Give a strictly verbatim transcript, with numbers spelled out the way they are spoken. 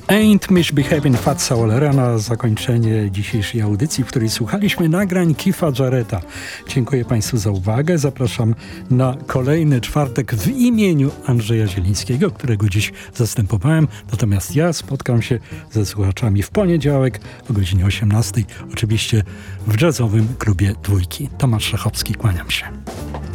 Ain't Misbehavin' Fat Soul na zakończenie dzisiejszej audycji, w której słuchaliśmy nagrań Keitha Jarretta. Dziękuję Państwu za uwagę. Zapraszam na kolejny czwartek w imieniu Andrzeja Zielińskiego, którego dziś zastępowałem. Natomiast ja spotkam się ze słuchaczami w poniedziałek o godzinie osiemnastej. Oczywiście w jazzowym klubie Dwójki. Tomasz Szachowski, kłaniam się.